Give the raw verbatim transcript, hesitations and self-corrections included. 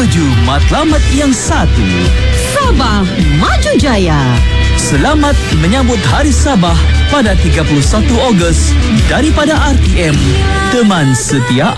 menuju matlamat yang satu. Sabah Maju Jaya. Selamat menyambut Hari Sabah pada tiga puluh satu Ogos daripada R T M, teman setia